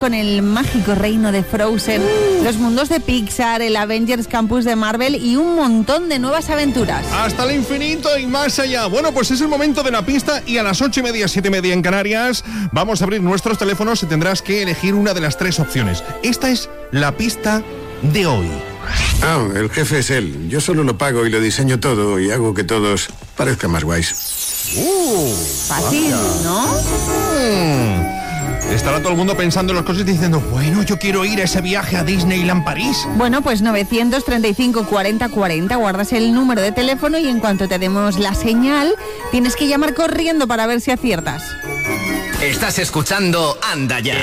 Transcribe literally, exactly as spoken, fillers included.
Con el mágico reino de Frozen, los mundos de Pixar, el Avengers Campus de Marvel y un montón de nuevas aventuras. Hasta el infinito y más allá. Bueno, pues es el momento de la pista y a las ocho y media, siete y media en Canarias vamos a abrir nuestros teléfonos y tendrás que elegir una de las tres opciones. Esta es la pista de hoy. Ah, el jefe es él. Yo solo lo pago y lo diseño todo y hago que todos parezcan más guays. Uh, Fácil, ¿no? Mm. Estará todo el mundo pensando en las cosas y diciendo, bueno, yo quiero ir a ese viaje a Disneyland París. Bueno, pues novecientos treinta y cinco cuarenta cuarenta, guardas el número de teléfono y en cuanto te demos la señal, tienes que llamar corriendo para ver si aciertas. Estás escuchando Anda Ya.